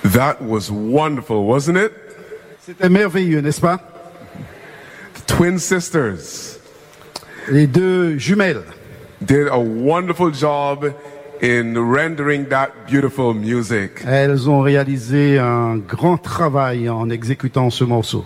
That was wonderful, wasn't it? C'était merveilleux, n'est-ce pas? Twin sisters Les deux jumelles did a wonderful job in rendering that beautiful music. elles ont réalisé un grand travail en exécutant ce morceau.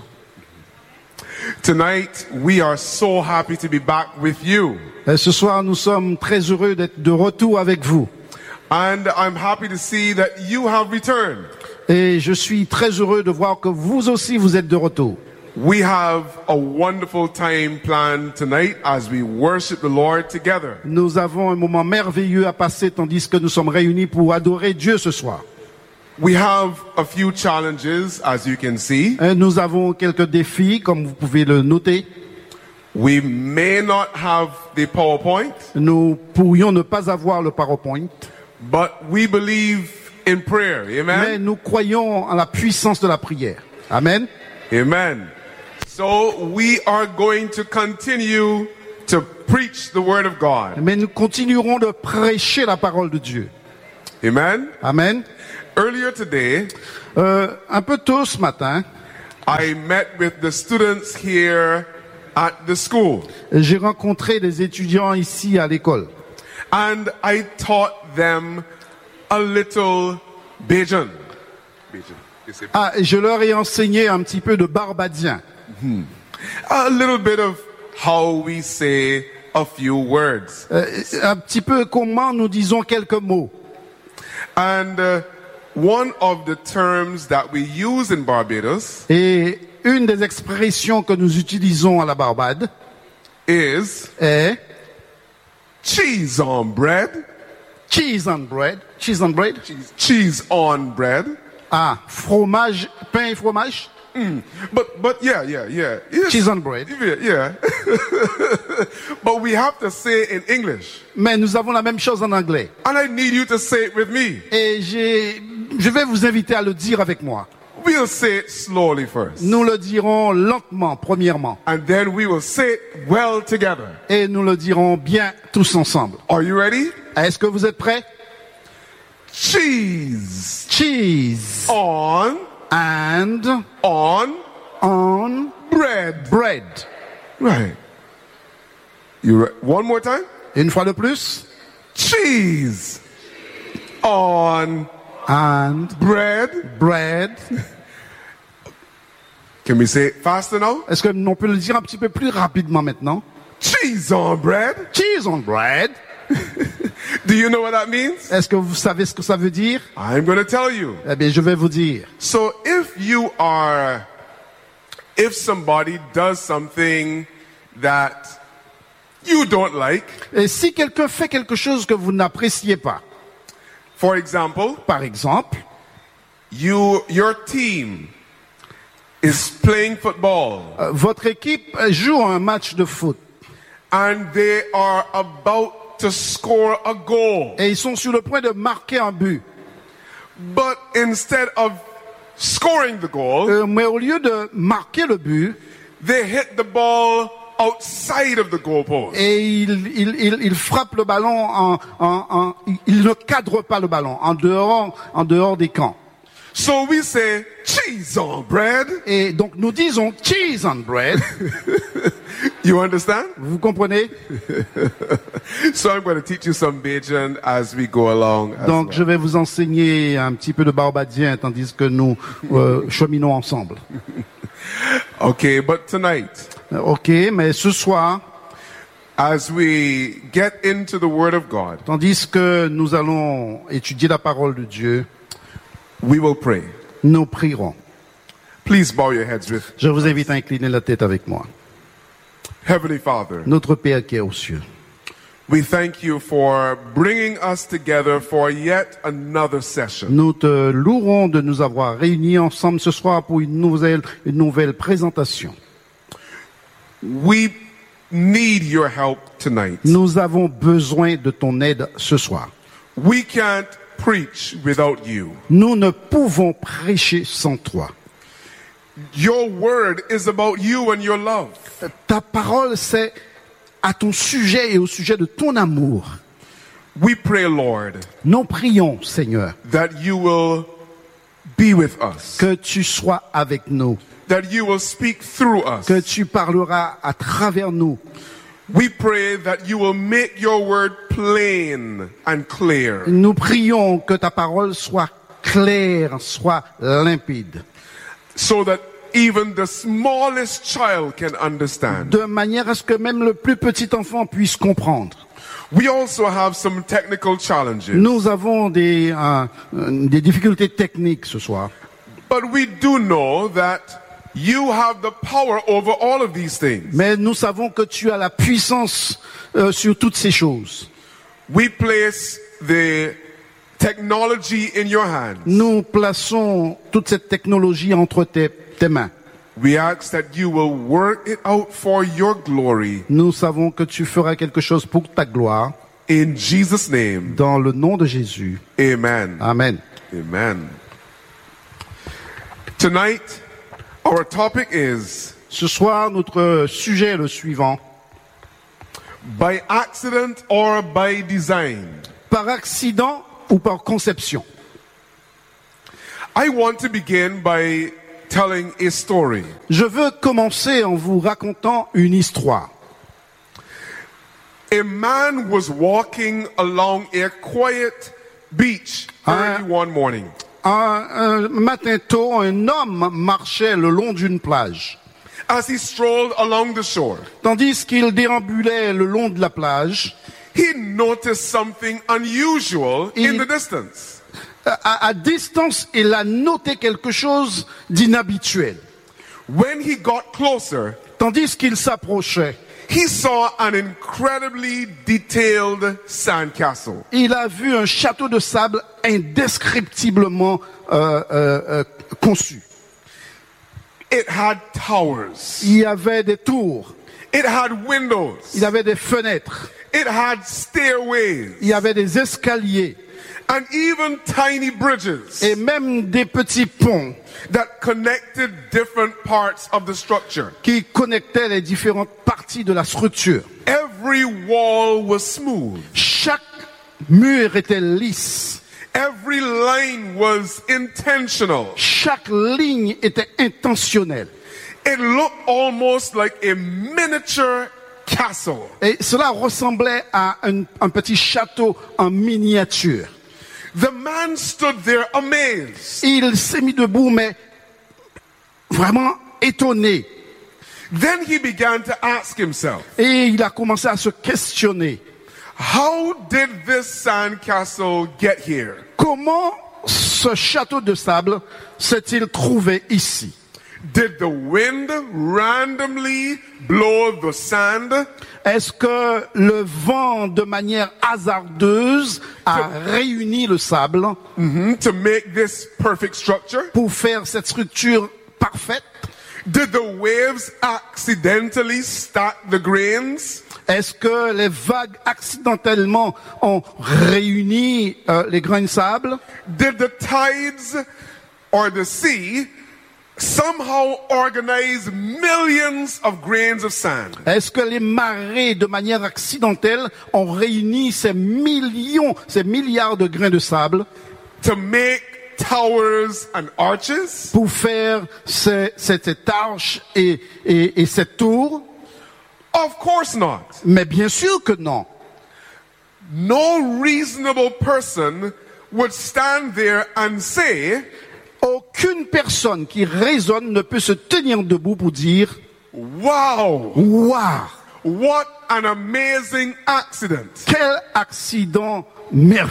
Tonight, we are so happy to be back with you. Et ce soir, nous sommes très heureux d'être de retour avec vous. And I'm happy to see that you have returned. Et je suis très heureux de voir que vous aussi, vous êtes de retour. We have a wonderful time planned tonight as we worship the Lord together. Nous avons un moment merveilleux à passer tandis que nous sommes réunis pour adorer Dieu ce soir. We have a few challenges, as you can see. Et nous avons quelques défis, comme vous pouvez le noter. We may not have the PowerPoint, Nous pourrions ne pas avoir le PowerPoint, but we believe in prayer. mais Amen? nous croyons en la puissance de la prière. Amen. Amen. So we are going to continue to preach the Word of God. Mais nous continuerons de prêcher la parole de Dieu. Amen? Amen. Earlier today, Un peu tôt ce matin, I met with the students here at the school. j'ai rencontré des étudiants ici à l'école. And I taught them a little Bajan. Ah, et je leur ai enseigné un petit peu de barbadien. A little bit of how we say a few words. Un petit peu comment nous disons quelques mots. And one of the terms that we use in Barbados Et une des expressions que nous utilisons à la Barbade is est cheese on bread. cheese on bread. Cheese on bread. Cheese on bread. Ah, fromage, pain et fromage. But yeah. Yes. Cheese on bread. Yeah. But we have to say it in English. Mais nous avons la même chose en anglais. And I need you to say it with me. Et je vais vous inviter à le dire avec moi. We'll say it slowly first. Nous le dirons lentement, premièrement. And then we will say it well together. Et nous le dirons bien tous ensemble. Are you ready? Est-ce que vous êtes prêts? Cheese Cheese on and on bread. bread. Right. One more time. Une fois de plus. Cheese on And bread. bread. Can we say it faster now? Est-ce que on peut le dire un petit peu plus rapidement maintenant? Cheese on bread. Cheese on bread. Do you know what that means? Est-ce que vous savez ce que ça veut dire? I'm going to tell you. Eh bien, je vais vous dire. So if somebody does something that you don't like, Et si quelqu'un fait quelque chose que vous n'appréciez pas, for example, par exemple, your team is playing football votre équipe joue un match de foot and they are about to score a goal, et ils sont sur le point de marquer un but. but instead of scoring the goal, Mais au lieu de marquer le but, they hit the ball outside of the goalpost. et il frappe le ballon il ne cadre pas le ballon en dehors des camps. So we say cheese on bread. Et donc nous disons cheese on bread. You understand? Vous comprenez? So I'm going to teach you some Bajan as we go along. Donc je vais vous enseigner un petit peu de barbadien tandis que nous cheminons ensemble. Okay, but tonight, Ok, mais ce soir, as we get into the Word of God, tandis que nous allons étudier la parole de Dieu, we will pray. nous prierons. Please bow your heads with Je vous invite à incliner la tête avec moi. Heavenly Father. Notre Père qui est aux cieux, We thank you for bringing us together for yet another session. nous te louerons de nous avoir réunis ensemble ce soir pour une nouvelle présentation. We need your help tonight. Nous avons besoin de ton aide ce soir. We can't preach without you. Nous ne pouvons prêcher sans toi. Your word is about you and your love. Ta parole, c'est à ton sujet et au sujet de ton amour. We pray, Lord, Nous prions, Seigneur, that you will be with us, que tu sois avec nous, that you will speak through us. que tu parleras à travers nous. We pray that you will make your word plain and clear, Nous prions que ta parole soit claire, soit limpide, so that even the smallest child can understand. de manière à ce que même le plus petit enfant puisse comprendre. We also have some technical challenges, Nous avons des difficultés techniques ce soir. but we do know that you have the power over all of these things. Mais nous savons que tu as la puissance sur toutes ces choses. We place the technology in your hands. Nous plaçons toute cette technologie entre tes mains. We ask that you will work it out for your glory. Nous savons que tu feras quelque chose pour ta gloire. In Jesus' name, Dans le nom de Jésus. amen. Amen. Amen. Tonight, our topic is Ce soir, notre sujet est le suivant. by accident or by design. Par accident ou par conception. I want to begin by telling a story. Je veux commencer en vous racontant une histoire. A man was walking along a quiet beach early one morning. Un matin tôt, un homme marchait le long d'une plage. As he strolled along the shore, Tandis qu'il déambulait le long de la plage, he noticed something unusual in the distance. à distance, il a noté quelque chose d'inhabituel. When he got closer, Tandis qu'il s'approchait, he saw an incredibly detailed sandcastle. il a vu un château de sable indescriptiblement conçu. It had towers. Il y avait des tours, It had windows. il y avait des fenêtres, It had stairways il y avait des escaliers and even tiny bridges et même des petits ponts that connected different parts of the structure. qui connectaient les différentes parties de la structure. Every wall was smooth. Chaque mur était lisse, Every line was intentional. chaque ligne était intentionnelle. It looked almost like a miniature castle. Et cela ressemblait à un petit château en miniature. The man stood there amazed. Il s'est mis debout, mais vraiment étonné. Then he began to ask himself, Et il a commencé à se questionner. how did this sandcastle get here? Comment ce château de sable s'est-il trouvé ici? Did the wind randomly blow the sand? Est-ce que le vent, de manière hasardeuse, a réuni le sable To make this perfect structure? pour faire cette structure parfaite? Did the waves accidentally stack the grains? Est-ce que les vagues accidentellement ont réuni les grains de sable? Did the tides or the sea somehow organize millions of grains of sand? Est-ce que les marées, de manière accidentelle, ont réuni ces millions, ces milliards de grains de sable To make towers and arches? pour faire cette arche et cette tour? Of course not. Mais bien sûr que non. No reasonable person would stand there and say, Aucune personne qui raisonne ne peut se tenir debout pour dire wow, « Waouh, what an amazing accident. quel accident merveilleux !»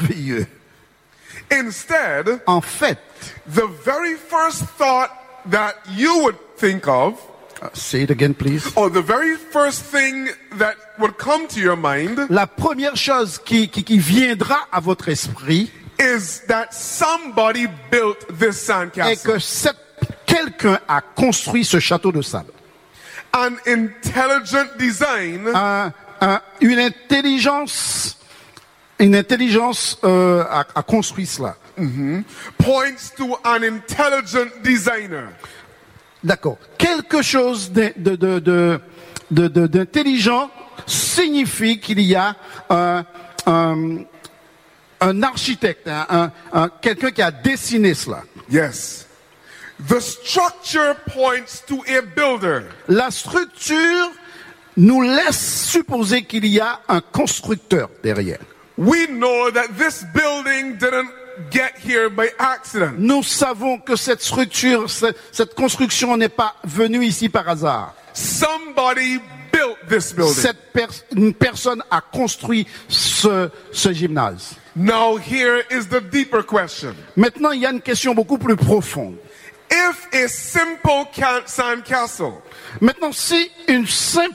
Instead, En fait, the very first thought that you would think of, say it again please. or the very first thing that would come to your mind, La première chose qui viendra à votre esprit is that somebody built this est que sandcastle. quelqu'un a construit ce château de sable. An intelligent design Une intelligence a construit cela. points to an intelligent designer. D'accord. Quelque chose d'intelligent signifie qu'il y a un architecte, quelqu'un qui a dessiné cela. Yes. The structure points to a builder. La structure nous laisse supposer qu'il y a un constructeur derrière. We know that this building didn't get here by accident. Nous savons que cette structure, cette construction n'est pas venue ici par hasard. Somebody built this building. Une personne a construit ce gymnase. Now here is the deeper question. Maintenant, il y a une question beaucoup plus profonde. If a simple sandcastle Maintenant, si un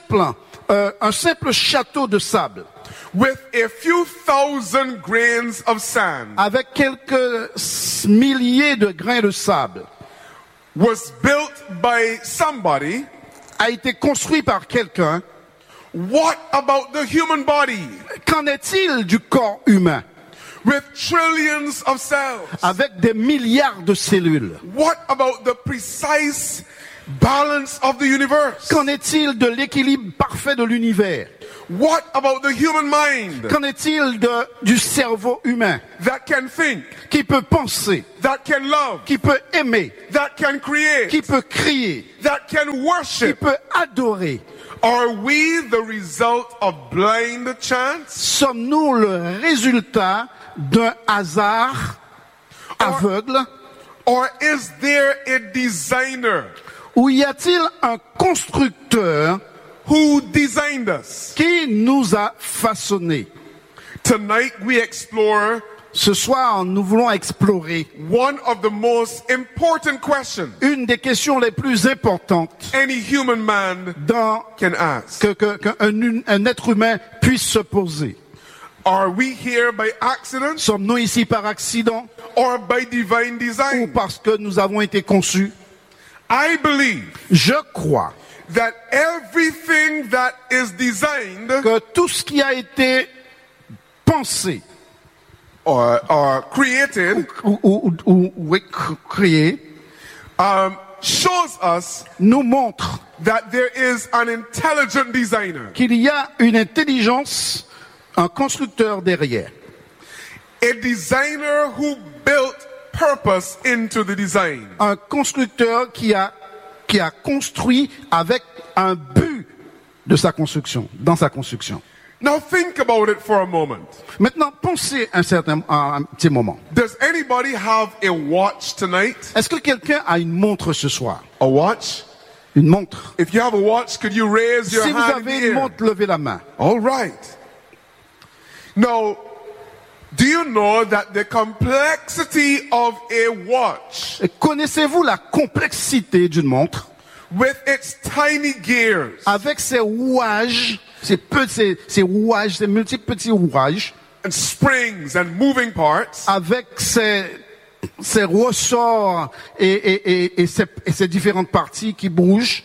simple château de sable with a few thousand grains of sand avec quelques milliers de grains de sable was built by somebody, a été construit par quelqu'un, what about the human body qu'en est-il du corps humain with trillions of cells? avec des milliards de cellules? What about the precise balance of the universe? Qu'en est-il de l'équilibre parfait de l'univers? What about the human mind Qu'en est-il du cerveau humain that can think, qui peut penser, that can love, qui peut aimer, that can create, qui peut crier, that can qui worship? peut adorer? Are we the result of blind chance? Sommes-nous le résultat d'un hasard aveugle? Or is there a designer Ou y a-t-il un constructeur who designed us? qui nous a façonnés? Tonight we explore Ce soir, nous voulons explorer one of the most important questions une des questions les plus importantes any human man can ask. qu'un être humain puisse se poser. Are we here by accident Sommes-nous ici par accident or by divine ou design? parce que nous avons été conçus? I believe Je crois that everything that is designed que tout ce qui a été pensé or created ou créé shows us nous montre that there is an intelligent designer. qu'il y a une intelligence, un constructeur derrière. A designer who built purpose into the design. Un constructeur qui a construit avec un but de sa construction, dans sa construction. Now think about it for a moment. Maintenant, pensez un petit moment. Does anybody have a watch tonight? Est-ce que quelqu'un a une montre ce soir? A watch? Une montre? If you have a watch, could you raise your Si vous hand in avez the une air? montre, levez la main. All right. Now, do you know that the complexity of a watch Et connaissez-vous la complexité d'une montre? with its tiny gears Avec ses rouages, ces multiples petits rouages, and springs and moving parts, avec ses ressorts et ses différentes parties qui bougent,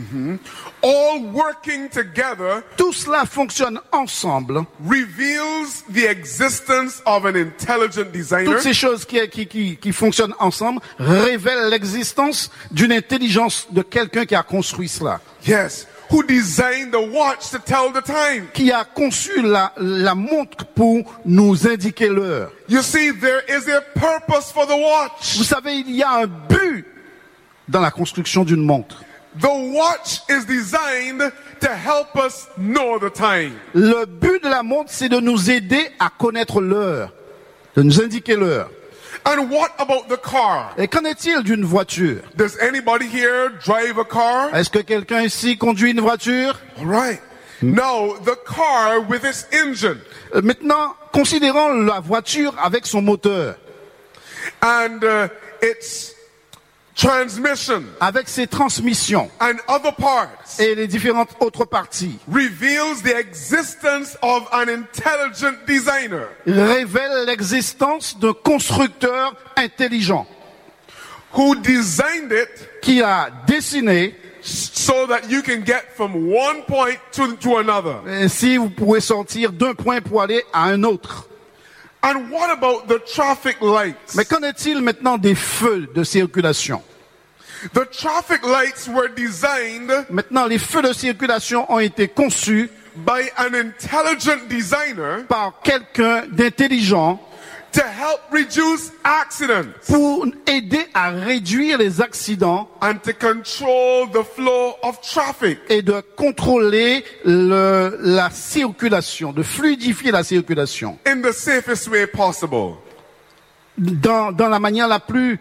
all working together, tout cela fonctionne ensemble. reveals the existence of an intelligent designer Toutes ces choses qui fonctionnent ensemble révèlent l'existence d'une intelligence de quelqu'un qui a construit cela, yes, who designed the watch to tell the time. qui a conçu la montre pour nous indiquer l'heure. You see, there is a purpose for the watch. Vous savez, il y a un but dans la construction d'une montre. The watch is designed to help us know the time. Le but de la montre, c'est de nous aider à connaître l'heure, de nous indiquer l'heure. And what about the car? Et qu'en est-il d'une voiture? Does anybody here drive a car? Est-ce que quelqu'un ici conduit une voiture? All right. Now, the car with its engine Maintenant, considérons la voiture avec son moteur, and its transmission avec ses transmissions and other parts et les différentes autres parties, reveals the existence of an intelligent designer révèle l'existence d'un constructeur intelligent who designed it qui a dessiné. so that you can get from one point to another. Ainsi, vous pouvez sortir d'un point pour aller à un autre. And what about the traffic lights? Mais qu'en est-il maintenant des feux de circulation? The traffic lights were designed Maintenant, les feux de circulation ont été conçus by an intelligent designer par quelqu'un d'intelligent to help reduce accidents pour aider à réduire les accidents and to control the flow of traffic. et de contrôler la circulation, de fluidifier la circulation In the safest way possible. dans la manière la plus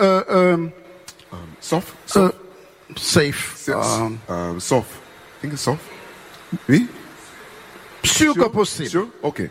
Soft? safe, Soft. I think it's soft. Oui? sûr que possible. Sure? Okay.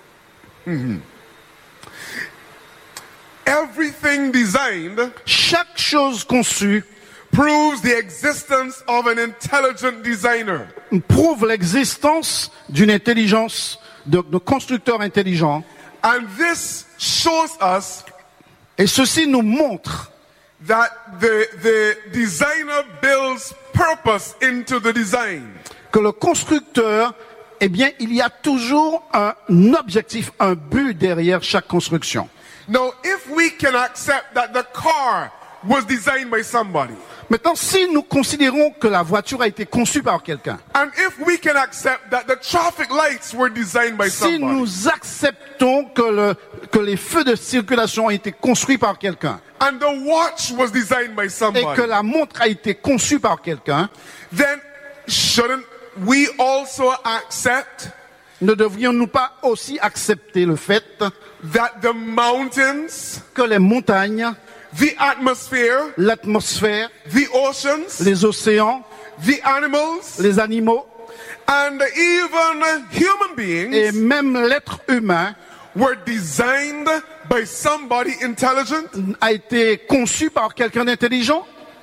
Everything designed Chaque chose conçue proves the existence of an intelligent designer. prouve l'existence d'une intelligence, de constructeurs intelligents. And this shows us Et ceci nous montre that the designer builds purpose into the design. que le constructeur, eh bien, il y a toujours un objectif, un but derrière chaque construction. Now, if we can accept that the car was designed by somebody, Maintenant, si nous considérons que la voiture a été conçue par quelqu'un, and if we can accept that the traffic lights were designed by si somebody, nous acceptons que les feux de circulation ont été construits par quelqu'un and the watch was designed by et que somebody, la montre a été conçue par quelqu'un, then shouldn't we also accept ne devrions-nous pas aussi accepter le fait that the mountains, que les montagnes, the atmosphere, l'atmosphère, the oceans, les océans, the animals, les animaux and even human et beings même l'être humain were designed by somebody intelligent? a été conçu par quelqu'un d'intelligent?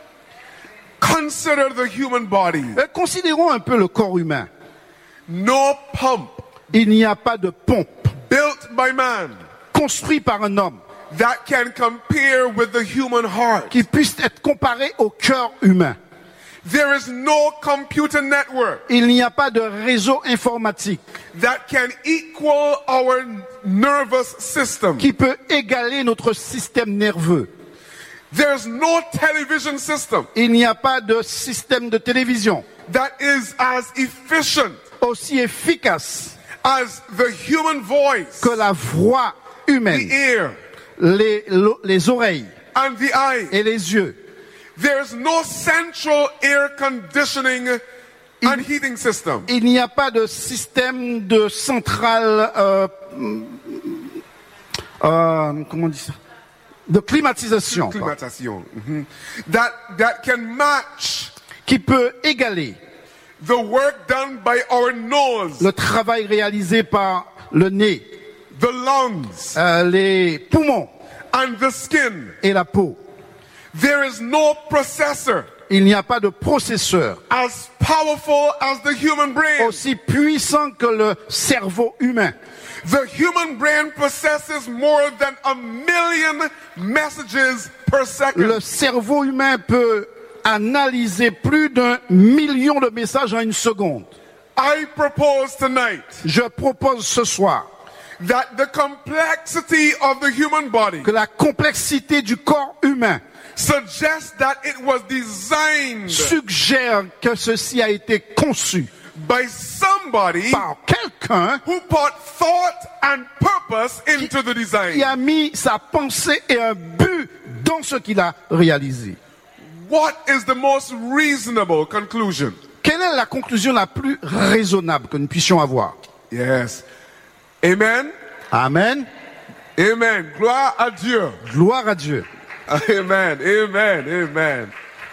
Consider the human body. Considérons un peu le corps humain. No pump Il n'y a pas de pompe built by man construit par un homme that can compare with the human heart. qui puisse être comparé au cœur humain. There is no computer network Il n'y a pas de réseau informatique that can equal our nervous system. qui peut égaler notre système nerveux. There's no television system Il n'y a pas de système de télévision that is as efficient aussi efficace as the human voice, que la voix the humaine, ear, les oreilles and the eye. et les yeux. There's no central air conditioning and heating system. Il n'y a pas de système de centrale, comment on dit ça? De climatisation, quoi, Climatisation. That can match qui peut égaler the work done by our nose, le travail réalisé par le nez, the lungs, les poumons and the skin. et la peau. There is no processor Il n'y a pas de processeur as powerful as the human brain. aussi puissant que le cerveau humain. The human brain processes more than 1 million messages per second. Le cerveau humain peut analyser plus d'1 million de messages en une seconde. I propose tonight Je propose ce soir that the complexity of the human body que la complexité du corps humain suggests that it was designed suggère que ceci a été conçu by somebody par quelqu'un who put thought and purpose into the qui design. a mis sa pensée et un but dans ce qu'il a réalisé. What is the most reasonable conclusion? Quelle est la conclusion la plus raisonnable que nous puissions avoir? Yes. Amen. Amen. Amen. Gloire à Dieu. Gloire à Dieu. Amen. Amen. Amen.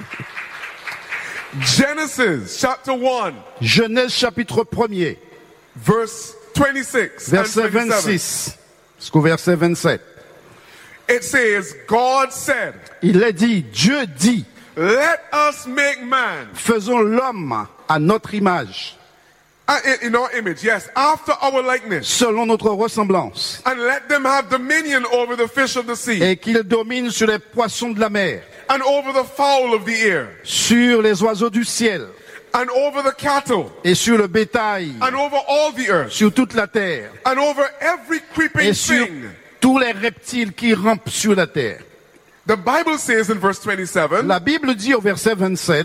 Genesis chapter 1, Genèse chapitre 1er, verse 26 verset and 27. 26 jusqu'au verset 27. It says, God said, Il est dit, Dieu dit, let us make man faisons l'homme à notre image, in our image, yes, after our likeness, selon notre ressemblance, and let them have dominion over the fish of the sea, et qu'il domine sur les poissons de la mer, and over the fowl of the air, sur les oiseaux du ciel, and over the cattle, et sur le bétail, and over all the earth, sur toute la terre, and over every creeping et sur thing. tous les reptiles qui rampent sur la terre. The Bible says in verse 27, La Bible dit au verset 27,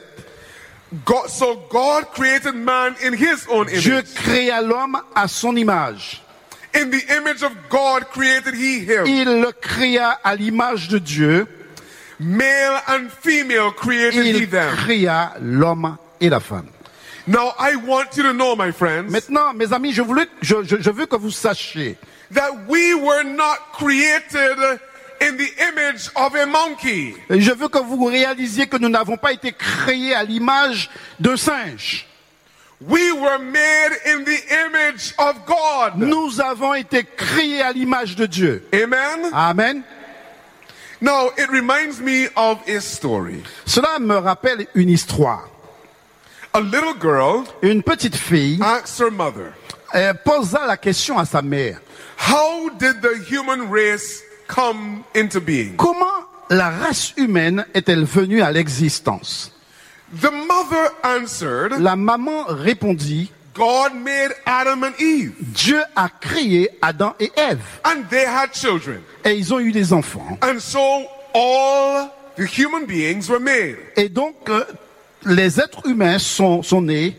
so God created man in his own Dieu image. créa l'homme à son image. In the image of God created he him. Il le créa à l'image de Dieu. Male and female created he Il them. créa l'homme et la femme. Now I want you to know, my friends, Maintenant, mes amis, je veux que vous sachiez that we were not created in the image of a monkey. et je veux que vous réalisiez que nous n'avons pas été créés à l'image d'un singe. We were made in the image of God. Nous avons été créés à l'image de Dieu. Amen. Amen. Now it reminds me of a story. Cela me rappelle une histoire. A little girl Une petite fille asked her mother, posa la question à sa mère. how did the human race come into being? Comment la race humaine est-elle venue à l'existence? The mother answered, La maman répondit, God made Adam and Eve, Dieu a créé Adam et Ève and they had children. et ils ont eu des enfants. And so all the human beings were made. Et donc, les êtres humains sont nés.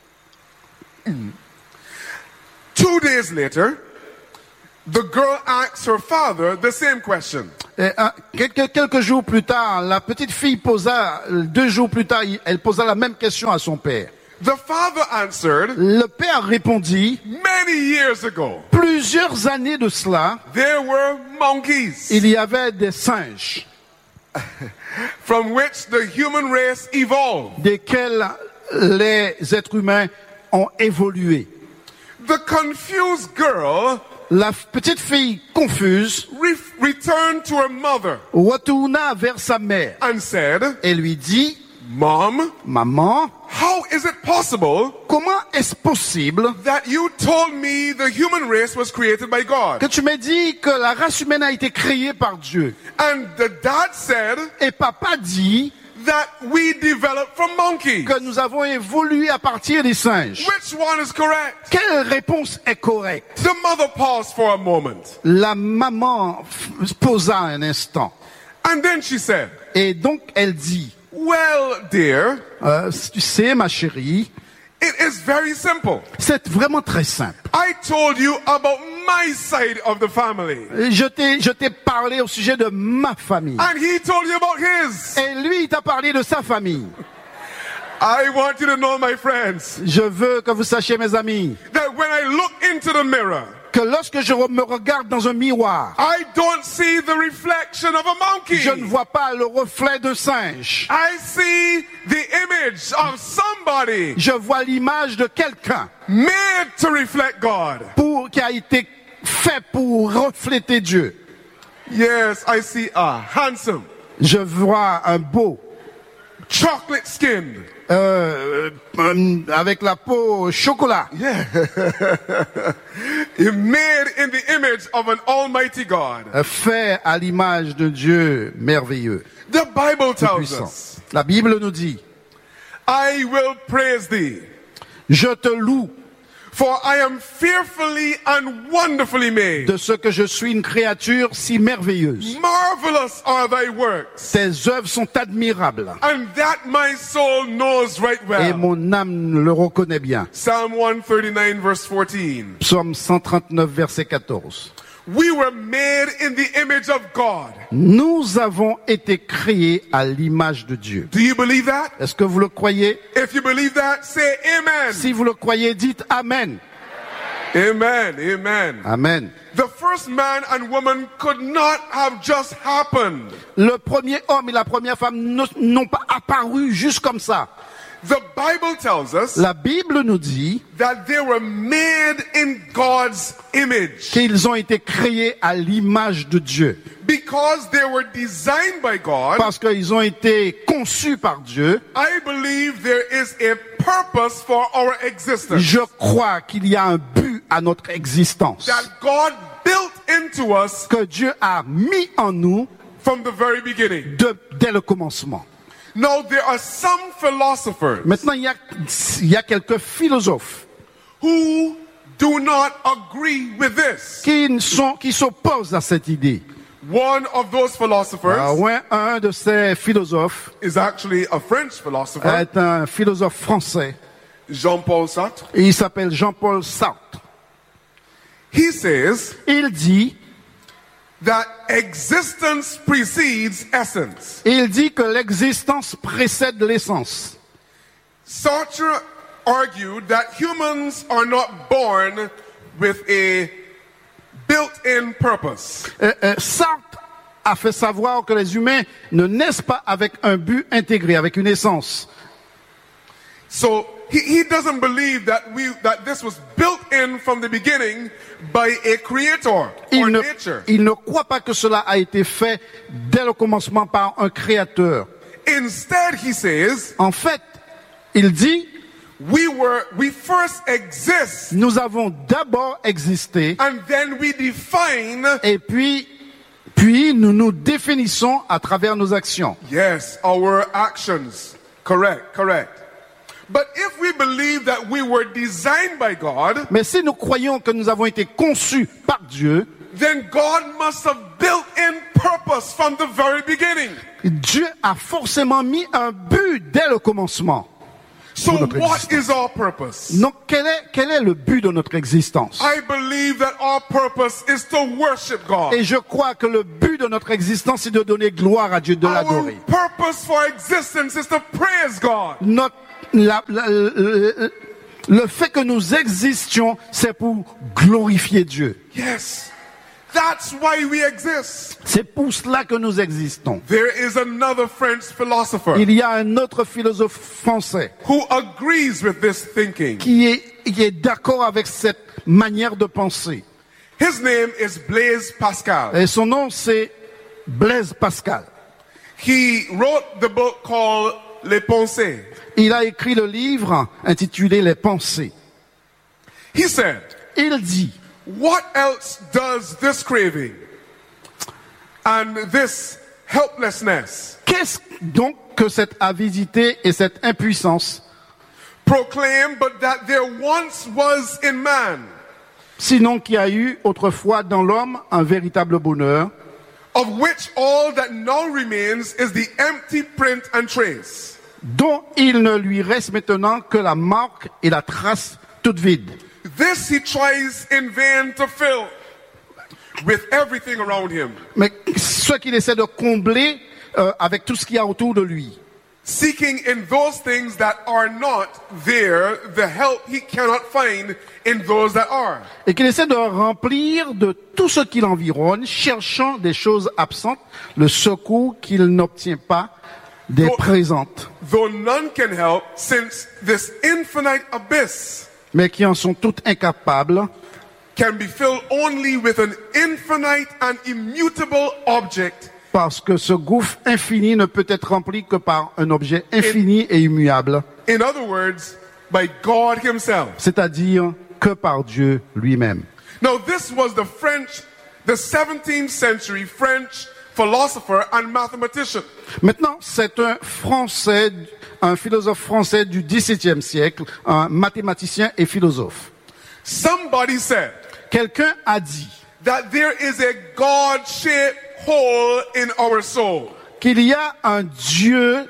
2 days later, the girl asked her father the same question. Et, quelques jours plus tard, la petite fille posa, 2 jours plus tard, elle posa la même question à son père. The father answered, Le père répondit, many years ago, plusieurs années de cela, there were monkeys il y avait des singes from which the human race evolved. desquels les êtres humains ont évolué. The confused girl La petite fille confuse returned to her mother retourna vers sa mère and said, et lui dit, Mom, maman, how is it possible comment est-ce possible that you told me the human race was created by God? que tu m'aies dit que la race humaine a été créée par Dieu? And the dad said Et papa dit that we developed from monkeys. que nous avons évolué à partir des singes. Which one is correct? Quelle réponse est correcte? The mother paused for a moment. La maman posa un instant. And then she said, Et donc elle dit, well, dear, tu sais ma chérie, it is very simple. c'est vraiment très simple. I told you about my side of the family. Je t'ai parlé au sujet de ma famille. And he told you about his. Et lui, il t'a parlé de sa famille. I want you to know, my friends, Je veux que vous sachiez, mes amis, that when I look into the mirror, que lorsque je me regarde dans un miroir, I don't see the reflection of a monkey. je ne vois pas le reflet d'un singe. I see the image of somebody Je vois l'image de quelqu'un made to reflect God. qui a été fait pour refléter Dieu. Yes, I see a handsome, Je vois un beau, chocolate skinned. avec la peau au chocolat. Made in the image of an almighty God. Fait à l'image de Dieu merveilleux, The Bible tells puissant. us, La Bible nous dit, I will praise thee, je te loue for I am fearfully and wonderfully made. de ce que je suis une créature si merveilleuse. Marvelous are thy works, Tes œuvres sont admirables and that my soul knows right et well. mon âme le reconnaît bien. Psalm 139 verse 14. Psaume 139, verset 14. We were made in the image of God. Nous avons été créés à l'image de Dieu. Do you believe that? Est-ce que vous le croyez? If you believe that, say amen. Si vous le croyez, dites Amen. Amen. Amen. Amen. The first man and woman could not have just happened. Le premier homme et la première femme n'ont pas apparu juste comme ça. The Bible tells us La Bible nous dit that they were made in God's image qu'ils ont été créés à l'image de Dieu. because they were designed by God. Parce qu'ils ont été conçus par Dieu. I believe there is a purpose for our existence Je crois qu'il y a un but à notre existence. that God built into us Que Dieu a mis en nous from the very beginning. dès le commencement. Now there are some philosophers Maintenant, il y a quelques philosophes who do not agree with this. qui s'opposent à cette idée. One of those philosophers Un de ces philosophes is actually a French philosopher, est un philosophe français. Jean-Paul Sartre. Et il s'appelle Jean-Paul Sartre. He says Il dit that existence precedes essence. que l'existence précède l'essence. Sartre argued that humans are not born with a built-in purpose. Sartre a fait savoir que les humains ne naissent pas avec un but intégré, avec une essence. So he doesn't believe that this was built in from the beginning by a creator or nature. Il ne croit pas que cela a été fait dès le commencement par un créateur. Instead, he says, En fait, il dit, we first exist nous avons d'abord existé and then we define, et puis nous nous définissons à travers nos actions. yes, our actions. Correct. But if we believe that we were designed by God, Mais si nous croyons que nous avons été conçus par Dieu, then God must have built in purpose from the very beginning. Dieu a forcément mis un but dès le commencement. So Pour notre what existence. is our purpose? Donc quel est le but de notre existence? I believe that our purpose is to worship God. Et je crois que le but de notre existence c'est de donner gloire à Dieu, de Our l'adorer. purpose for existence is to praise God. Le fait que nous existions, c'est pour glorifier Dieu. Yes. That's why we exist. C'est pour cela que nous existons. There is another French philosopher Il y a un autre philosophe français who agrees with this thinking. qui est d'accord avec cette manière de penser. His name is Blaise Pascal. Et son nom, c'est Blaise Pascal. He wrote the book called Les Pensées. Il a écrit le livre intitulé Les Pensées. He said, Il dit, what else does this craving and this helplessness qu'est-ce donc que cette avidité et cette impuissance, proclaim but that there once was in man, sinon qu'il y a eu autrefois dans l'homme un véritable bonheur, of which all that now remains is the empty print and trace? dont il ne lui reste maintenant que la marque et la trace toute vide. This he tries in vain to fill with everything around him, Mais ce qu'il essaie de combler avec tout ce qu'il y a autour de lui. seeking in those things that are not there the help he cannot find in those that are. Et qu'il essaie de remplir de tout ce qui l'environne, cherchant des choses absentes, le secours qu'il n'obtient pas des présentes, Though none can help, since this infinite abyss mais qui en sont toutes incapables, can be filled only with an infinite and immutable object, parce que ce gouffre infini ne peut être rempli que par un objet infini et immuable, in other words, by God himself. c'est-à-dire que par Dieu lui-même. Now this was the 17th century French philosopher and mathematician. Maintenant, c'est un philosophe français du XVIIe siècle, un mathématicien et philosophe. Somebody said Quelqu'un a dit that there is a God-shaped hole in our soul. qu'il y a un Dieu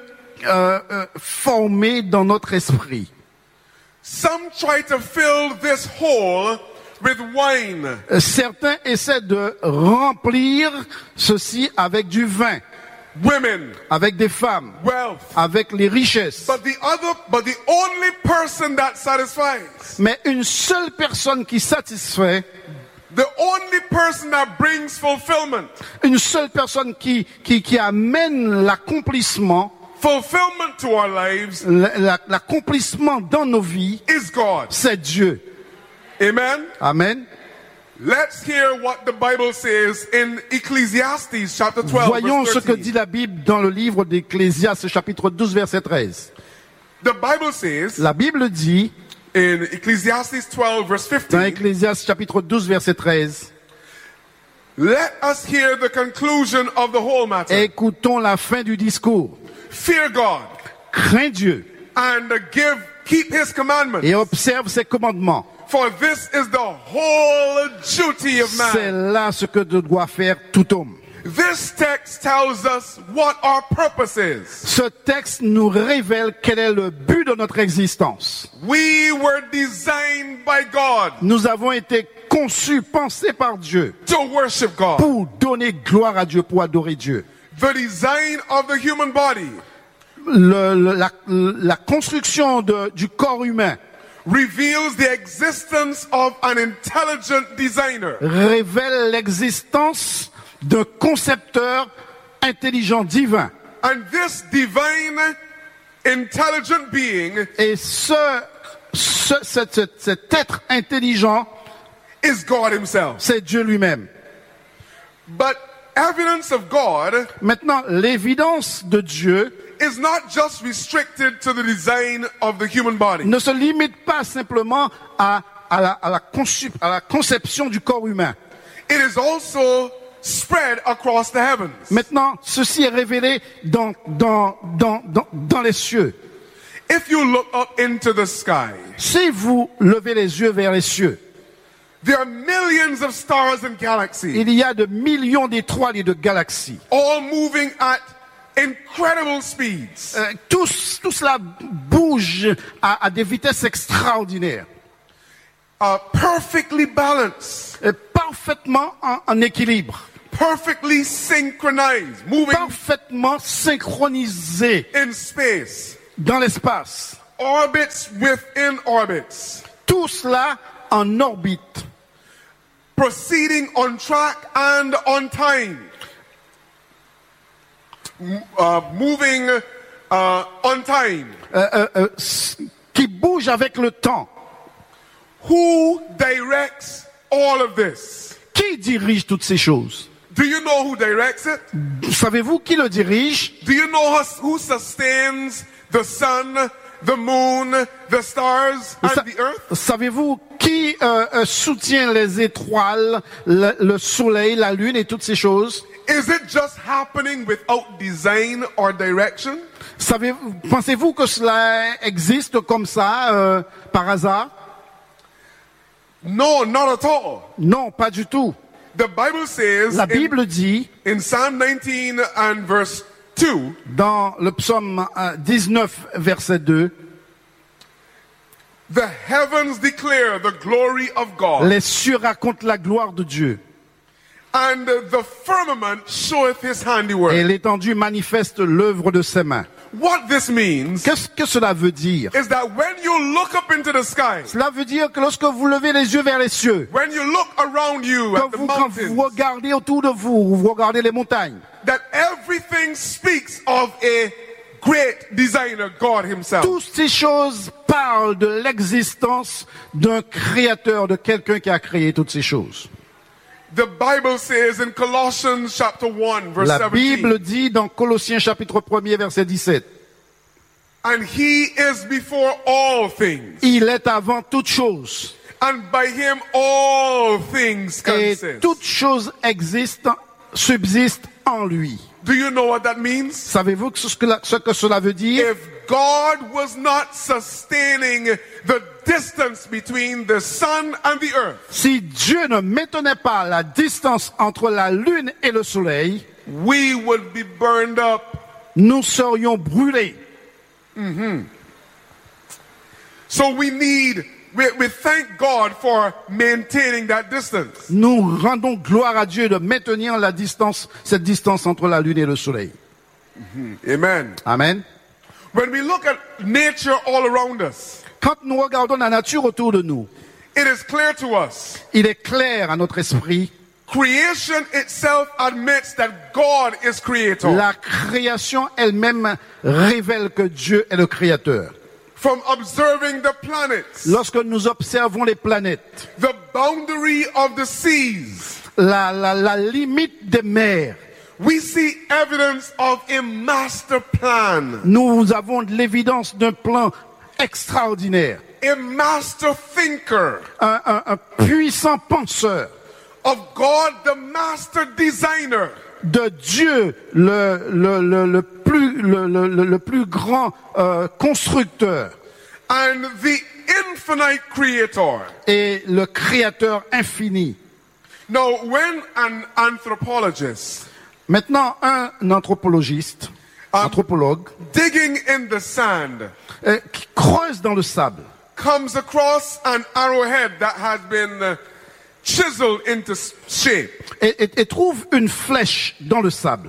formé dans notre esprit. Some try to fill this hole with wine, Certains essaient de remplir ceci avec du vin, women, avec des femmes, wealth. avec les richesses. But the only person that satisfies, Mais une seule personne qui satisfait, the only person that brings fulfillment une seule personne qui amène l'accomplissement, to our lives l'accomplissement dans nos vies, is God. c'est Dieu. Amen. Amen. Let's hear what the Bible says in Ecclesiastes chapter 12 Voyons ce verse que 13. dit la Bible dans le livre d'Ecclésiaste, chapitre 12, verset 13. The Bible says La Bible dit, in Ecclesiastes 12 verse dans 15, Ecclésiaste, chapitre 12, verset 13, let us hear the conclusion of the whole matter. écoutons la fin du discours. Fear God Crains Dieu and keep his commandments. et observe ses commandements. For this is the whole duty of C'est man. là ce que doit faire tout homme. This text tells us what our purpose is. Ce texte nous révèle quel est le but de notre existence. We were designed by God Nous avons été conçu, pensé par Dieu to worship God. pour donner gloire à Dieu, pour adorer Dieu. The design of the human body La construction du corps humain reveals the existence of an intelligent designer. révèle l'existence d'un concepteur intelligent divin. And this divine, intelligent being Et cet être intelligent, is God himself. c'est Dieu lui-même. But evidence of God Maintenant, l'évidence de Dieu is not just restricted to the design of the human body. ne se limite pas simplement à la conception du corps humain. It is also spread across the heavens. Maintenant, ceci est révélé dans les cieux. If you look up into the sky, Si vous levez les yeux vers les cieux, there are millions of stars and galaxies, il y a de millions d'étoiles et de galaxies. all moving at incredible speeds. Tout cela bouge à des vitesses extraordinaires, Perfectly balanced, parfaitement en équilibre, perfectly synchronized, moving parfaitement synchronisés in space, dans l'espace. orbits within orbits, Tout cela en orbite, proceeding on track and on time, moving on time. qui bouge avec le temps. Who directs all of this? Qui dirige toutes ces choses? Do you know who directs it? Savez-vous qui le dirige? Do you know who sustains the sun, the moon, the stars, and the earth? Savez-vous qui soutient les étoiles, le soleil, la lune et toutes ces choses? Is it just happening without design or direction? Pensez-vous que cela existe comme ça, par hasard? No, not at all. Non, pas du tout. The Bible says La Bible dit, in Psalm 19 and verse 2, dans le psaume 19, verset 2, the heavens declare the glory of God, les cieux racontent la gloire de Dieu, and the firmament showeth his handiwork. et l'étendue manifeste l'œuvre de ses mains. What this means Qu'est-ce que cela veut dire? is that when you look up into the sky, Cela veut dire que lorsque vous levez les yeux vers les cieux, when you look around you at the quand vous mountains, regardez autour de vous, vous regardez les montagnes, that everything speaks of a great designer, God himself. toutes ces choses parlent de l'existence d'un créateur, de quelqu'un qui a créé toutes ces choses. The Bible says in Colossians chapter 1 verse La 17, Bible dit dans Colossiens chapitre 1er verset 17, and he is before all things, il est avant toute chose, and by him all things et consist. toute chose existe, subsiste en lui. Do you know what that means? Savez-vous ce que cela veut dire? If God was not sustaining the distance between the sun and the earth, Si Dieu ne maintenait pas la distance entre la lune et le soleil, we would be burned up. nous serions brûlés. So we thank God for maintaining that distance. Nous rendons gloire à Dieu de maintenir cette distance entre la lune et le soleil. Amen. Amen. When we look at nature all around us, Quand nous regardons la nature autour de nous, it is clear to us. il est clair à notre esprit, Creation itself admits that God is creator. la création elle-même révèle que Dieu est le créateur. From observing the planets, Lorsque nous observons les planètes, the boundary of the seas, la limite des mers, we see evidence of a master plan, nous avons de l'évidence d'un plan extraordinaire, a master thinker, un puissant penseur of God, the master designer, de Dieu, le plus grand constructeur and the infinite creator. et le créateur infini. Now, when an anthropologist Maintenant, un anthropologue, digging in the sand qui creuse dans le sable, comes across an arrowhead that has been chiseled into shape. et trouve une flèche dans le sable.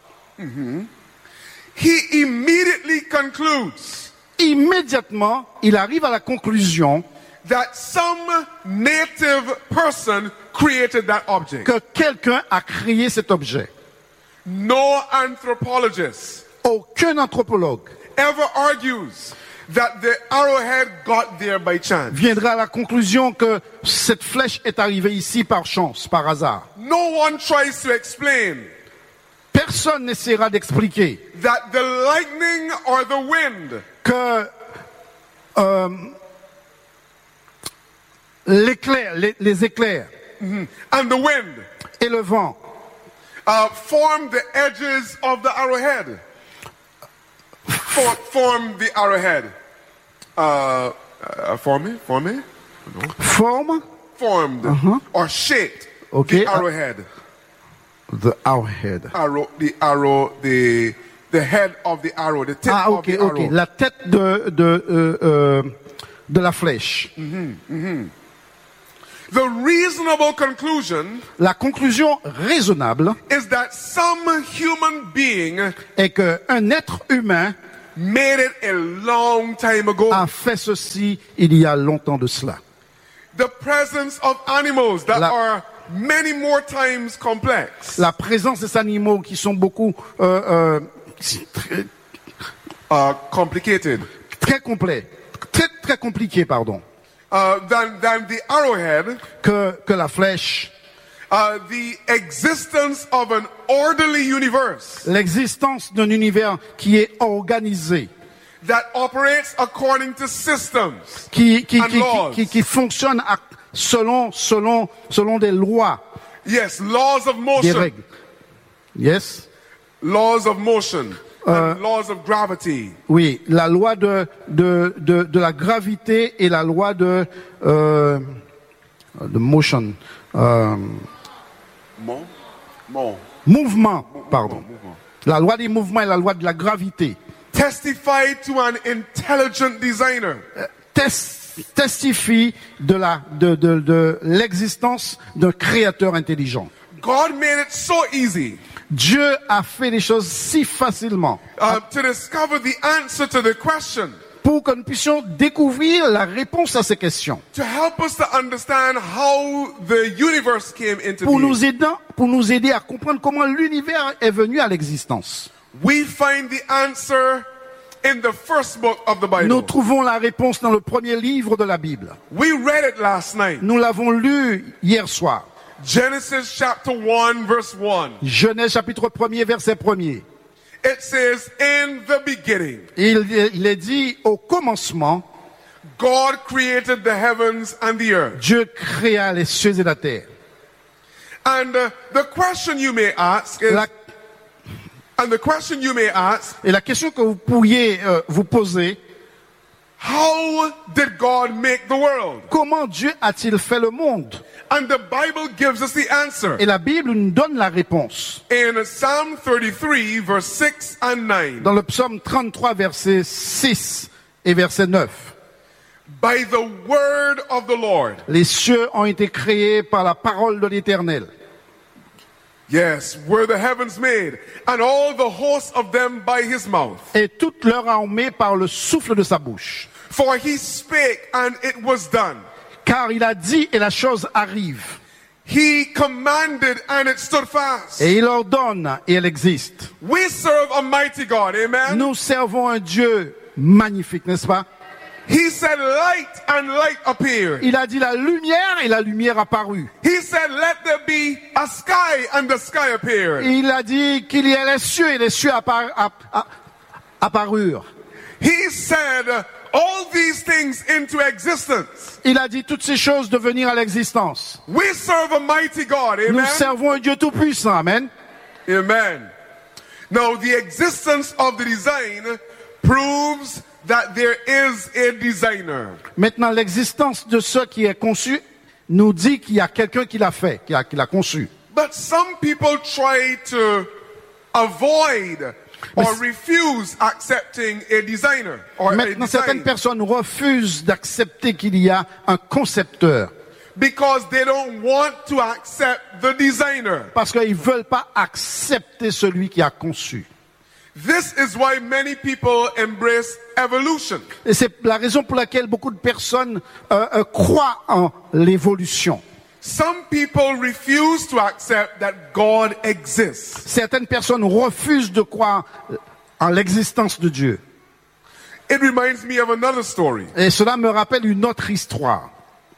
He immediately concludes Immédiatement, il arrive à la conclusion that some native person created that object. que quelqu'un a créé cet objet. No anthropologist Aucun anthropologue ever argues that the arrowhead got there by chance. viendra à la conclusion que cette flèche est arrivée ici par chance, par hasard. No one tries to explain Personne n'essaiera d'expliquer that the lightning or the wind que l'éclair, les éclairs and the wind et le vent form the edges of the arrowhead. Form the arrowhead. Formed or shaped Okay. the arrowhead. the arrowhead. The head of the arrow, the tip Ah, of ok, the ok. arrow. La tête de la flèche. The reasonable conclusion La conclusion raisonnable is that some human being est qu'un être humain made it a long time ago. a fait ceci il y a longtemps de cela. The presence of animals that La- are many more times complex. La présence des animaux qui sont beaucoup Complicated très complets, très compliqués, pardon, than the arrowhead. que la flèche. The existence of an orderly universe L'existence d'un univers qui est organisé, that operates according to systems. qui And laws. fonctionne selon des lois, Yes, laws of des motion. règles. Yes. Laws of motion. And laws of gravity. Oui, la loi de la gravité et la loi de motion, mouvement, pardon. La loi des mouvements et la loi de la gravité Testify to an intelligent designer. testifient de l'existence d'un créateur intelligent. God made it so easy Dieu a fait les choses si facilement to discover the answer to the question, pour que nous puissions découvrir la réponse à ces questions. to help us to understand how the universe came into Pour being. nous aider à comprendre comment l'univers est venu à l'existence. We find the answer in the first book of the Nous Bible. trouvons la réponse dans le premier livre de la Bible. We read it last night. Nous l'avons lu hier soir. Genesis chapter 1 verse 1. Genèse chapitre 1er, verset 1er. It says, in the beginning, Il est dit, au commencement, God created the heavens and the earth. Dieu créa les cieux et la terre. And the question you may ask is, Et la question que vous pourriez vous poser, how did God make the world? comment Dieu a-t-il fait le monde? And the Bible gives us the answer. Et la Bible nous donne la réponse. In Psalm 33 verse 6 and 9. Dans le psaume 33, verset 6 et verset 9. By the word of the Lord. Les cieux ont été créés par la parole de l'Éternel. Yes, were the heavens made, and all the hosts of them by his mouth. Et toute leur armée par le souffle de sa bouche. For he spake, and it was done. Car il a dit et la chose arrive. He commanded, and it stood fast. Et il ordonne et elle existe. We serve a mighty God, amen? Nous servons un Dieu magnifique, n'est-ce pas? He said light, and light appeared. Il a dit la lumière et la lumière apparut. He said let there be a sky, and the sky appeared. Il a dit qu'il y ait les cieux et les cieux apparurent. He said all these things into existence. Il a dit toutes ces choses de venir à l'existence. We serve a mighty God, Nous amen? servons un Dieu tout-puissant, amen. Amen. Now, the existence of the design proves that there is a designer. Maintenant, l'existence de ce qui est conçu nous dit qu'il y a quelqu'un qui l'a fait, qui l'a conçu. But some people try to avoid or refuse accepting a designer or a Maintenant, certaines design personnes refusent d'accepter qu'il y a un concepteur. because they don't want to accept the designer. Parce qu'ils ne veulent pas accepter celui qui a conçu. This is why many people embrace evolution. Et c'est la raison pour laquelle beaucoup de personnes croient en l'évolution. Some people refuse to accept that God exists. Certaines personnes refusent de croire en l'existence de Dieu. It reminds me of another story. Et cela me rappelle une autre histoire.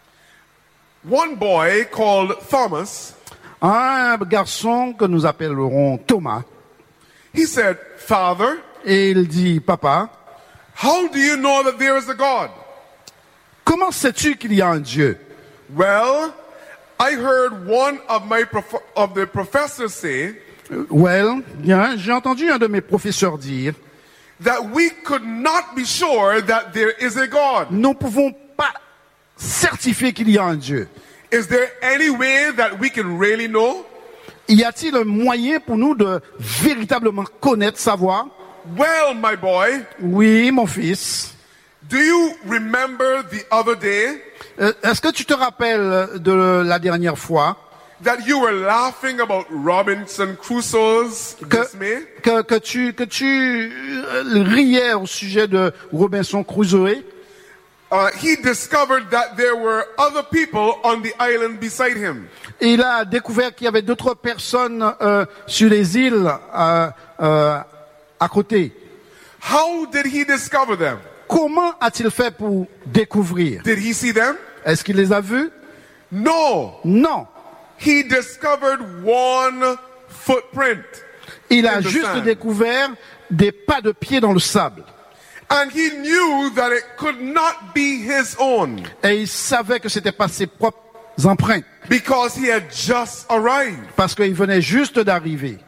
One boy called Thomas, Un garçon que nous appellerons Thomas, he said, "Father, et il dit, papa, how do you know that there is a God?" comment sais-tu qu'il y a un Dieu? Well, I heard one of the professors say Well, bien, j'ai entendu un de mes professeurs dire, that we could not be sure that there is a God. nous ne pouvons pas certifier qu'il y a un Dieu. Is there any way that we can really know? Y a-t-il un moyen pour nous de véritablement connaître, savoir? Well, my boy, Oui, mon fils. do you remember the other day Est-ce que tu te rappelles de la dernière fois that you were laughing about Robinson Crusoe's dismay? que tu riais au sujet de Robinson Crusoe? He discovered that there were other people on the island beside him. Et il a découvert qu'il y avait d'autres personnes sur les îles à côté. How did he discover them? Comment a-t-il fait pour découvrir? Did he see them? Est-ce qu'il les a vus? No. Non. He discovered one footprint. Il a in the juste sand. découvert des pas de pied dans le sable. And he knew that it could not be his own Et il savait que c'était pas ses propres empreintes. because he had just arrived. Parce qu'il venait juste d'arriver.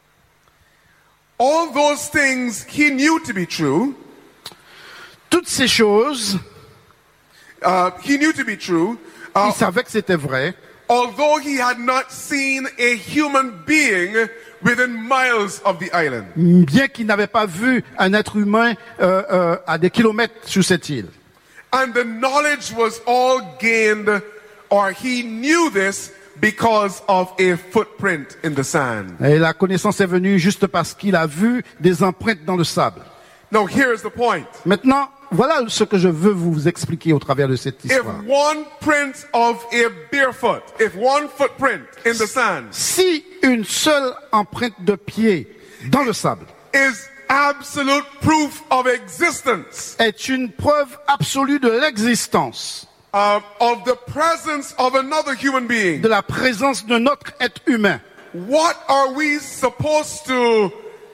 All those things he knew to be true. Toutes ces choses, He knew to be true. il savait que c'était vrai. Although he had not seen a human being within miles of the island. Bien qu'il n'avait pas vu un être humain à des kilomètres sur cette île. And the knowledge was all gained, or he knew this because of a footprint in the sand. Et la connaissance est venue juste parce qu'il a vu des empreintes dans le sable. Now here's the point. Maintenant, voilà ce que je veux vous expliquer au travers de cette If histoire. one print of a barefoot, if one footprint in the sand Si une seule empreinte de pied dans le sable is absolute proof of existence, est une preuve absolue de l'existence, of the presence of another human being, de la présence d'un autre être humain, what are we supposed to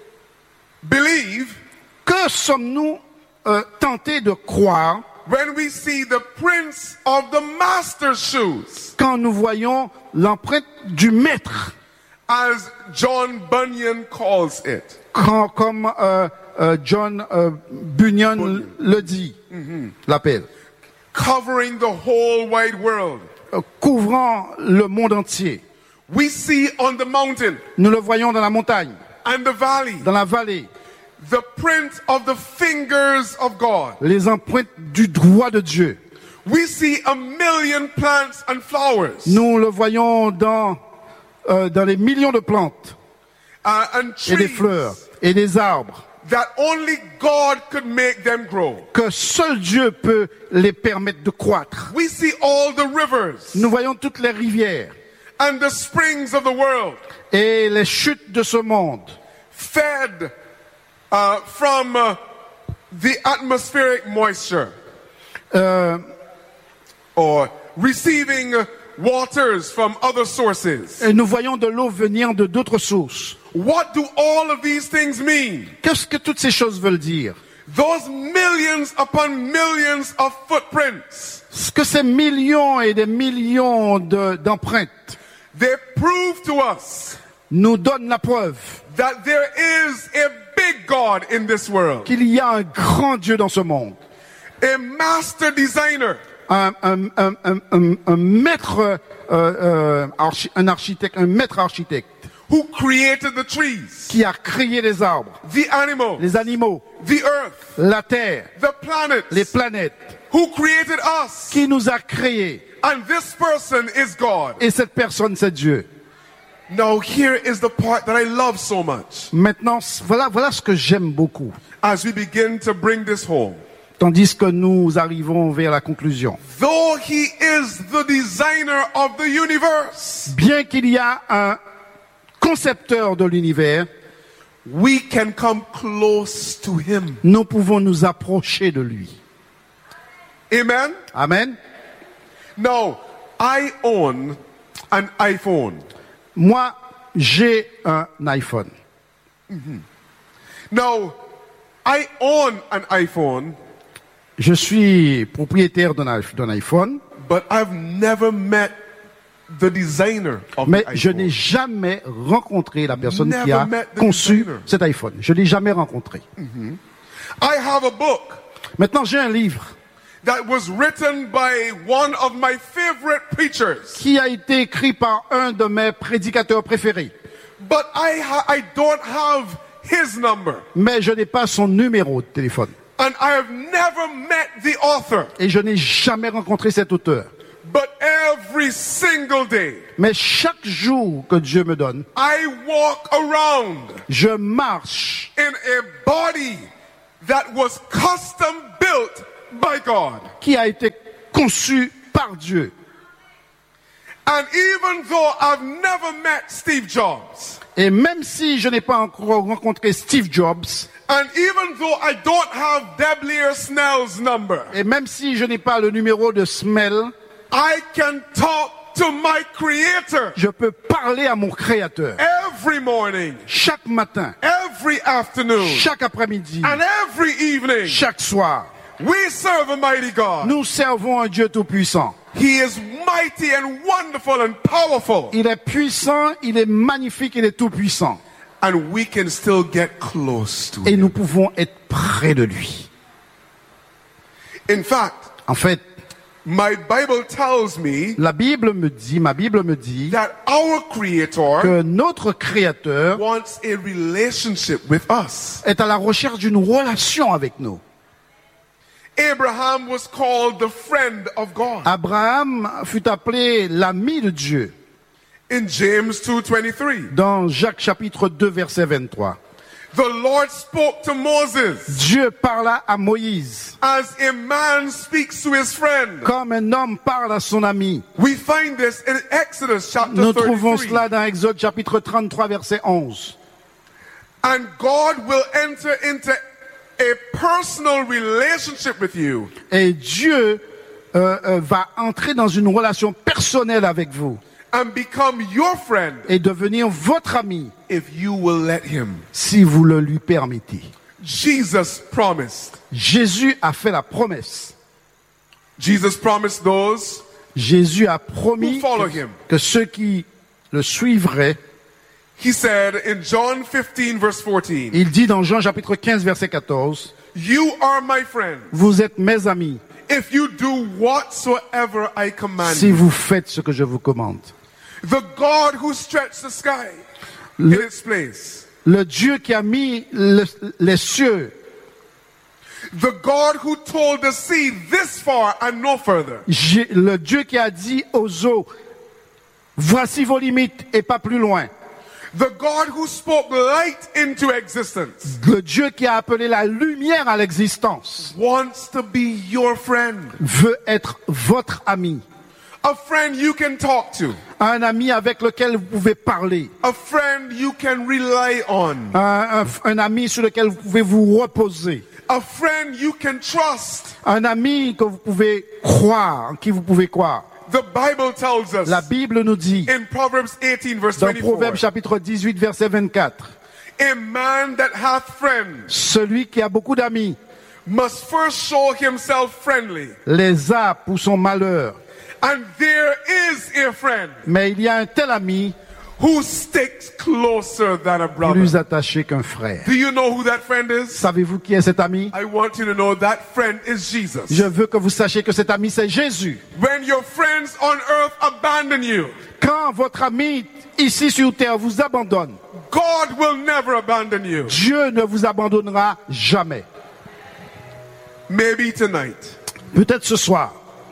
believe que sommes-nous tentés de croire when we see the prints of the master's shoes, quand nous voyons l'empreinte du maître, as John Bunyan calls it? comme John Bunyan le dit, l'appelle, Covering the whole wide world. couvrant le monde entier. We see on the mountain Nous le voyons dans la montagne, and the valley dans la vallée, the print of the fingers of God. les empreintes du doigt de Dieu. We see a million plants and flowers Nous le voyons dans les millions de plantes and et des trees fleurs et des arbres that only God could make them grow. que seul Dieu peut les permettre de croître. We see all the rivers Nous voyons toutes les rivières and the springs of the world et les chutes de ce monde fed from the atmospheric moisture or receiving waters from other sources. et nous voyons de l'eau venir de d'autres sources. What do all of these things mean? Qu'est-ce que toutes ces choses veulent dire? Those millions upon millions of footprints, Ce que ces millions et des millions d'empreintes they prove to us nous donnent la preuve that there is a big God in this world, qu'il y a un grand Dieu dans ce monde. a master designer, Un maître, un architecte, un maître architecte who created the trees, qui a créé les arbres, the animals, les animaux, the earth, la terre, the planets, les planètes, who created us qui nous a créés And this person is God. Et cette personne, c'est Dieu. Now here is the part that I love so much. Maintenant, voilà ce que j'aime beaucoup. As we begin to bring this home. Tandis que nous arrivons vers la conclusion. Though he is the designer of the universe, Bien qu'il y a un concepteur de l'univers, we can come close to him. nous pouvons nous approcher de lui. Amen? Amen. Now, I own an iPhone. Moi, j'ai un iPhone. Now, I own an iPhone, Je suis propriétaire d'un iPhone, but I've never met the designer of mais the je iPhone. n'ai jamais rencontré la personne qui Never a met the conçu designer. cet iPhone. Je ne l'ai jamais rencontré. I have a book Maintenant, j'ai un livre that was written by one of my favorite preachers, qui a été écrit par un de mes prédicateurs préférés. but I don't have his number, Mais je n'ai pas son numéro de téléphone. and I have never met the author. Et je n'ai jamais rencontré cet auteur. But every single day, Mais chaque jour que Dieu me donne, I walk around je marche in a body that was custom built by God. qui a été conçu par Dieu. And even though I've never met Steve Jobs, Et même si je n'ai pas encore rencontré Steve Jobs, and even though I don't have Deblier Snell's number, et même si je n'ai pas le numéro de Smell, I can talk to my Creator je peux parler à mon Créateur. every morning, Chaque matin, every afternoon, chaque après-midi, and every evening. chaque soir. We serve a mighty God. Nous servons un Dieu tout-puissant. He is mighty and wonderful and powerful. Il est puissant, il est magnifique, il est tout-puissant. And we can still get close to Et him. nous pouvons être près de lui. In fact, En fait, my Bible tells me ma Bible me dit that our Creator que notre Créateur wants a relationship with us. est à la recherche d'une relation avec nous. Abraham was called the friend of God. Abraham fut appelé l'ami de Dieu In James 2:23, dans Jacques chapitre 2 verset 23. the Lord spoke to Moses Dieu parla à Moïse as a man speaks to his friend. comme un homme parle à son ami. We find this in Exodus chapter Nous trouvons 33. cela dans Exode chapitre 33 verset 11. And God will enter into a personal relationship with you Et Dieu va entrer dans une relation personnelle avec vous and become your friend et devenir votre ami if you will let him. si vous le lui permettez. Jesus promised. Jésus a fait la promesse. Jesus promised those Jésus a promis who follow him. que ceux qui le suivraient, He said in John 15 verse 14, il dit dans Jean chapitre 15 verset 14, you are my friend vous êtes mes amis if you do whatsoever I command si you. vous faites ce que je vous commande. The God who stretched the sky in its place. Le Dieu qui a mis les cieux, The God who told the sea this far and no further. le Dieu qui a dit aux eaux, voici vos limites et pas plus loin. The God who spoke light into existence Le Dieu qui a appelé la lumière à l'existence wants to be your friend. veut être votre ami. A friend you can talk to. Un ami avec lequel vous pouvez parler. A friend you can rely on. Un ami sur lequel vous pouvez vous reposer. A friend you can trust. Un ami que vous pouvez croire, en qui vous pouvez croire. The Bible tells us La Bible nous dit, in Proverbs 18 verse dans Proverbe 24, chapitre 18 verset 24, a man that hath friends celui qui a beaucoup d'amis must first show himself friendly. les a pour son malheur. And there is a friend Mais il y a un tel ami who sticks closer than a brother. plus attaché qu'un frère. Do you know who that friend is? Savez-vous qui est cet ami? I want you to know that friend is Jesus. Je veux que vous sachiez que cet ami c'est Jésus. When your friends on earth abandon you, Quand votre ami ici sur terre vous abandonne, God will never abandon you. Dieu ne vous abandonnera jamais. Maybe tonight Peut-être ce soir,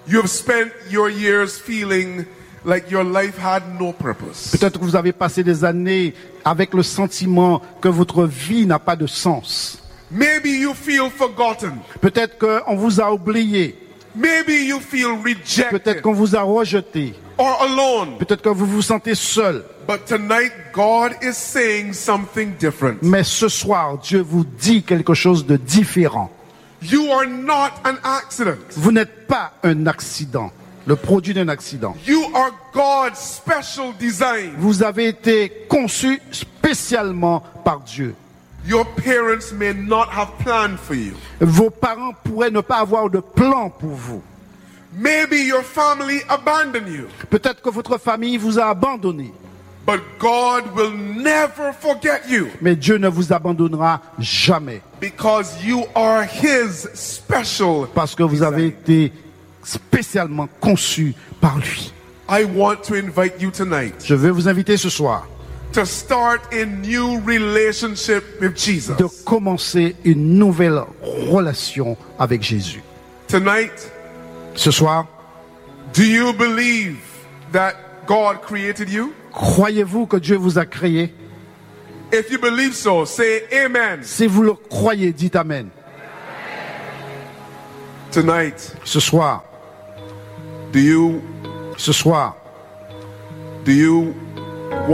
You have spent your years feeling like your life had no purpose. Peut-être que vous avez passé des années avec le sentiment que votre vie n'a pas de sens. Maybe you feel forgotten. Peut-être qu'on vous a oublié. Maybe you feel Peut-être rejected qu'on vous a rejeté. or alone. Peut-être que vous vous sentez seul. But tonight, God is saying something different. Mais ce soir, Dieu vous dit quelque chose de différent. You are not an accident. Vous n'êtes pas un accident, le produit d'un accident. You are God's special design. Vous avez été conçu spécialement par Dieu. Your parents may not have planned for you. Vos parents pourraient ne pas avoir de plan pour vous. Maybe your family abandoned you. Peut-être que votre famille vous a abandonné. But God will never forget you Mais Dieu ne vous abandonnera jamais. because you are His special. Parce que vous avez été spécialement conçu par lui. I want to invite you tonight Je veux vous inviter ce soir to start a new relationship with Jesus. de commencer une nouvelle relation avec Jésus. Tonight, Ce soir, do you believe that God created you? croyez-vous que Dieu vous a créé? If you believe so, say amen. Si vous le croyez, dites Amen. Tonight, Ce soir, do you ce soir, do you